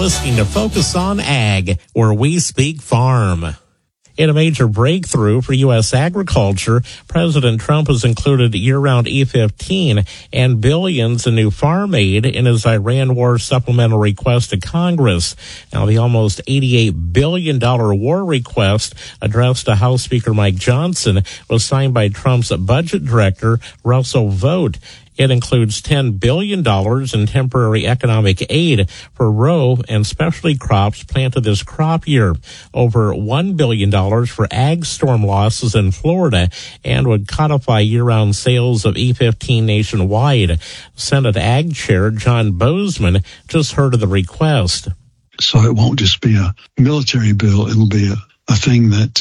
listening to Focus on Ag, where we speak farm. In a major breakthrough for U.S. agriculture, President Trump has included year-round E15 and billions in new farm aid in his Iran war supplemental request to Congress. Now, the almost $88 billion war request addressed to House Speaker Mike Johnson was signed by Trump's budget director, Russell Vought. It includes $10 billion in temporary economic aid for row and specialty crops planted this crop year, over $1 billion for ag storm losses in Florida, and would codify year-round sales of E15 nationwide. Senate Ag Chair John Boozman just heard of the request. So it won't just be a military bill. It'll be a thing that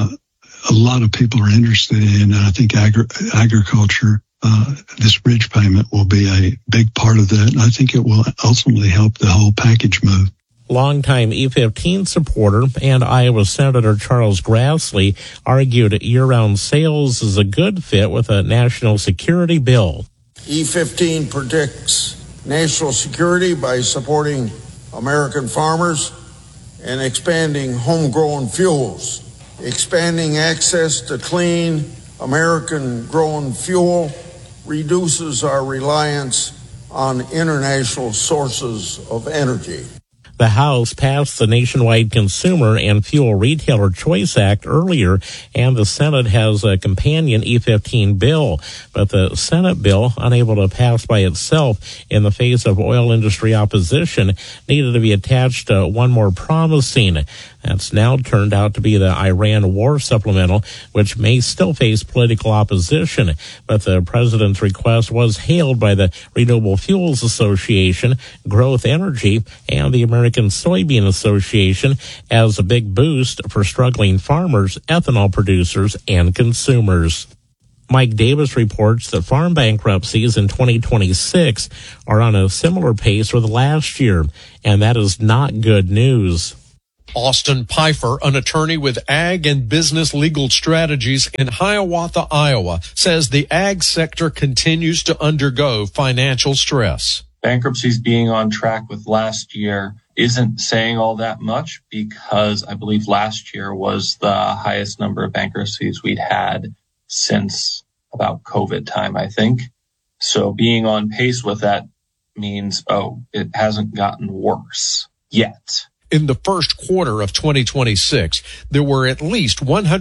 a lot of people are interested in. And I think agriculture, this bridge payment will be a big part of that. And I think it will ultimately help the whole package move. Longtime E15 supporter and Iowa Senator Charles Grassley argued year-round sales is a good fit with a national security bill. E15 protects national security by supporting American farmers and expanding homegrown fuels. Expanding access to clean American-grown fuel reduces our reliance on international sources of energy. The House passed the Nationwide Consumer and Fuel Retailer Choice Act earlier, and the Senate has a companion E15 bill. But the Senate bill, unable to pass by itself in the face of oil industry opposition, needed to be attached to one more promising. That's now turned out to be the Iran war supplemental, which may still face political opposition. But the president's request was hailed by the Renewable Fuels Association, Growth Energy, and the American Soybean Association as a big boost for struggling farmers, ethanol producers, and consumers. Mike Davis reports that farm bankruptcies in 2026 are on a similar pace with last year, and that is not good news. Austin Pfeiffer, an attorney with Ag and Business Legal Strategies in Hiawatha, Iowa, says the ag sector continues to undergo financial stress. Bankruptcies being on track with last year isn't saying all that much because I believe last year was the highest number of bankruptcies we'd had since about COVID time, I think. So being on pace with that means, it hasn't gotten worse yet. In the first quarter of 2026, there were at least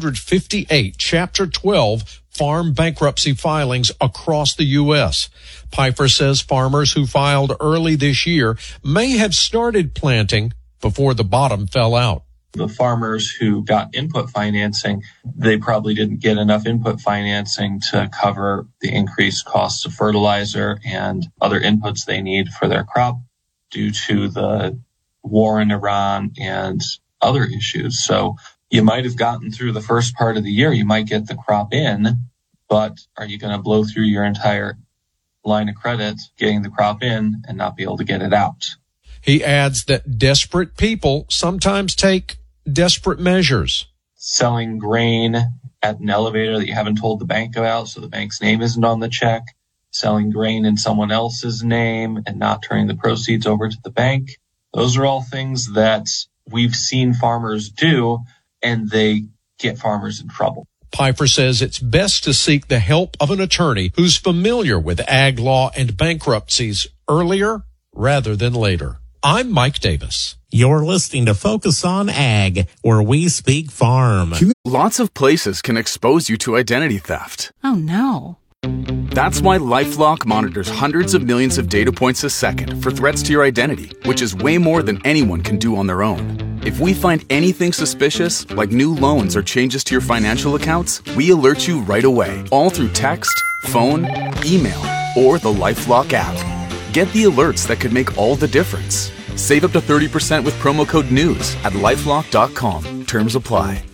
158 Chapter 12 farm bankruptcy filings across the U.S. Pfeiffer says farmers who filed early this year may have started planting before the bottom fell out. The farmers who got input financing, they probably didn't get enough input financing to cover the increased costs of fertilizer and other inputs they need for their crop due to the war in Iran and other issues. So you might have gotten through the first part of the year. You might get the crop in, but are you going to blow through your entire line of credit getting the crop in and not be able to get it out? He adds that desperate people sometimes take desperate measures. Selling grain at an elevator that you haven't told the bank about, so the bank's name isn't on the check. Selling grain in someone else's name and not turning the proceeds over to the bank. Those are all things that we've seen farmers do, and they get farmers in trouble. Pfeiffer says it's best to seek the help of an attorney who's familiar with ag law and bankruptcies earlier rather than later. I'm Mike Davis. You're listening to Focus on Ag, where we speak farm. Lots of places can expose you to identity theft. Oh, no. That's why LifeLock monitors hundreds of millions of data points a second for threats to your identity, which is way more than anyone can do on their own. If we find anything suspicious, like new loans or changes to your financial accounts, we alert you right away, all through text, phone, email, or the LifeLock app. Get the alerts that could make all the difference. Save up to 30% with promo code NEWS at LifeLock.com. Terms apply.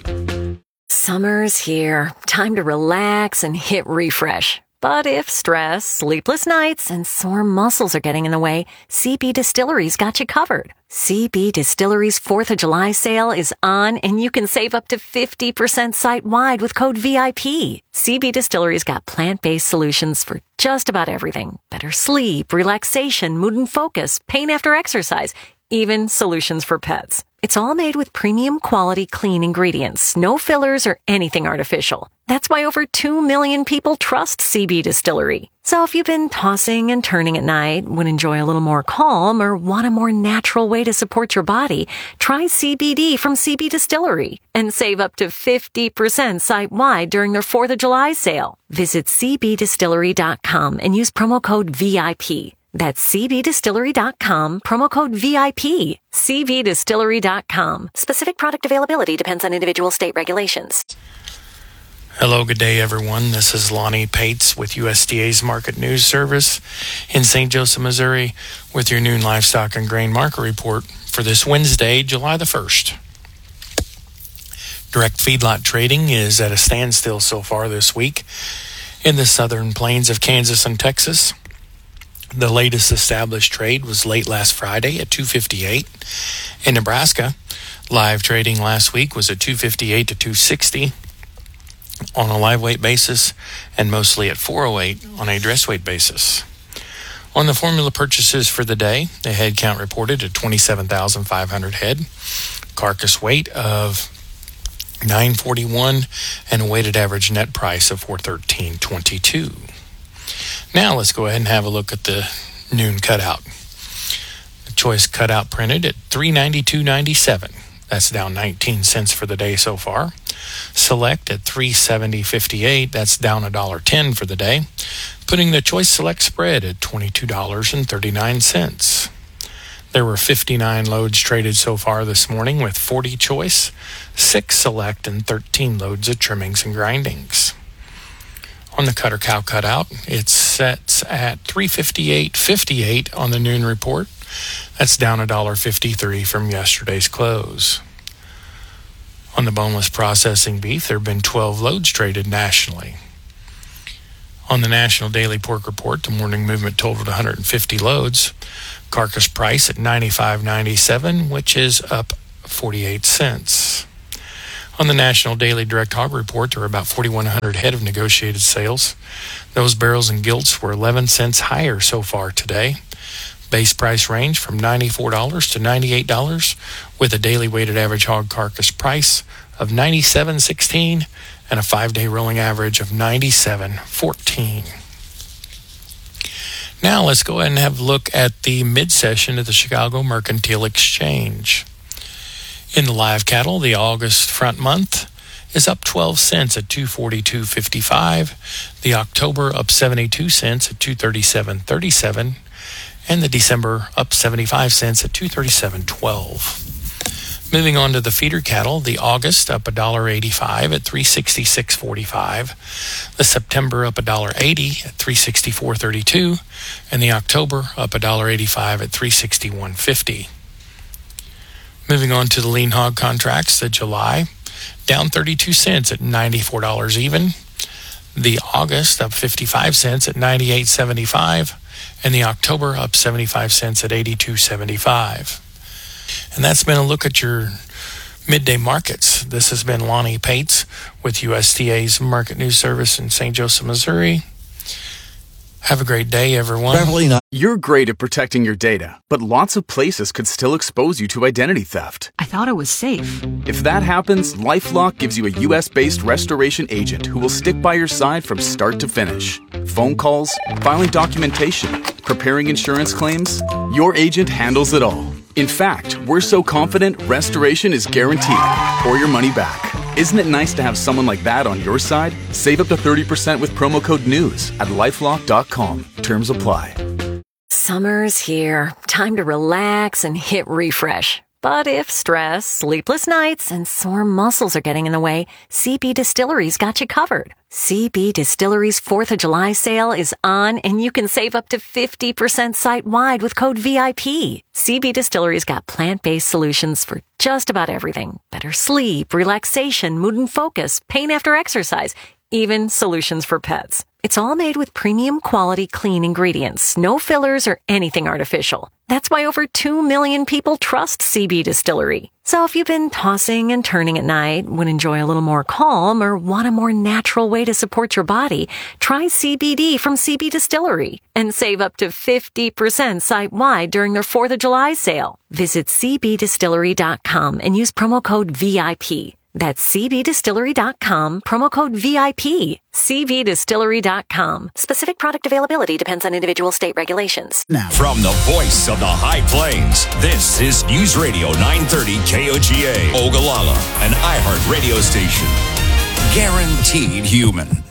Summer's here. Time to relax and hit refresh. But if stress, sleepless nights, and sore muscles are getting in the way, CB Distillery's got you covered. CB Distillery's 4th of July sale is on, and you can save up to 50% site-wide with code VIP. CB Distillery's got plant-based solutions for just about everything. Better sleep, relaxation, mood and focus, pain after exercise. even solutions for pets. It's all made with premium quality clean ingredients, no fillers or anything artificial. That's why over 2 million people trust CB Distillery. So if you've been tossing and turning at night, would enjoy a little more calm, or want a more natural way to support your body, try CBD from CB Distillery and save up to 50% site-wide during their 4th of July sale. Visit cbdistillery.com and use promo code VIP. That's cbdistillery.com, promo code VIP. cbdistillery.com. Specific product availability depends on individual state regulations. Hello, good day, everyone. This is Lonnie Pates with USDA's Market News Service in St. Joseph, Missouri, with your noon livestock and grain market report for this Wednesday, July the 1st. Direct feedlot trading is at a standstill so far this week in the southern plains of Kansas and Texas. The latest established trade was late last Friday at 258. In Nebraska, live trading last week was at 258 to 260 on a live weight basis and mostly at 408 on a dress weight basis. On the formula purchases for the day, the head count reported at 27,500 head, carcass weight of 941, and a weighted average net price of 413.22. Now let's go ahead and have a look at the noon cutout. The choice cutout printed at $392.97. That's down 19 cents for the day so far. Select at $370.58. That's down $1.10 for the day, putting the choice select spread at $22.39. There were 59 loads traded so far this morning, with 40 choice, 6 select, and 13 loads of trimmings and grindings. On the cutter cow cutout, it sets at $358.58 on the noon report. That's down $1.53 from yesterday's close. On the boneless processing beef, there have been 12 loads traded nationally. On the National Daily Pork Report, the morning movement totaled 150 loads. Carcass price at $95.97, which is up 48 cents. On the National Daily Direct Hog Report, there were about 4,100 head of negotiated sales. Those barrels and gilts were 11 cents higher so far today. Base price range from $94 to $98, with a daily weighted average hog carcass price of $97.16 and a 5-day rolling average of $97.14. Now let's go ahead and have a look at the mid-session at the Chicago Mercantile Exchange. In the live cattle, the August front month is up 12 cents at $242.55. The October up 72 cents at $237.37. And the December up 75 cents at $237.12. Moving on to the feeder cattle, the August up $1.85 at $366.45. The September up $1.80 at $364.32. And the October up $1.85 at $361.50. Moving on to the lean hog contracts, the July down 32 cents at $94 even. The August up 55 cents at $98.75. And the October up 75 cents at $82.75. And that's been a look at your midday markets. This has been Lonnie Pates with USDA's Market News Service in St. Joseph, Missouri. Have a great day, everyone. You're great at protecting your data, but lots of places could still expose you to identity theft. I thought it was safe. If that happens, LifeLock gives you a U.S.-based restoration agent who will stick by your side from start to finish. Phone calls, filing documentation, preparing insurance claims, your agent handles it all. In fact, we're so confident restoration is guaranteed or your money back. Isn't it nice to have someone like that on your side? Save up to 30% with promo code NEWS at LifeLock.com. Terms apply. Summer's here. Time to relax and hit refresh. But if stress, sleepless nights, and sore muscles are getting in the way, CB Distillery's got you covered. CB Distillery's 4th of July sale is on, and you can save up to 50% site-wide with code VIP. CB Distillery's got plant-based solutions for just about everything. Better sleep, relaxation, mood and focus, pain after exercise, even solutions for pets. It's all made with premium quality clean ingredients, no fillers or anything artificial. That's why over 2 million people trust CB Distillery. So if you've been tossing and turning at night, would enjoy a little more calm, or want a more natural way to support your body, try CBD from CB Distillery and save up to 50% site-wide during their 4th of July sale. Visit cbdistillery.com and use promo code VIP. That's cbdistillery.com, promo code VIP. cbdistillery.com. Specific product availability depends on individual state regulations. Now, from the voice of the High Plains, this is News Radio 930 KOGA, Ogallala, an iHeart radio station. Guaranteed human.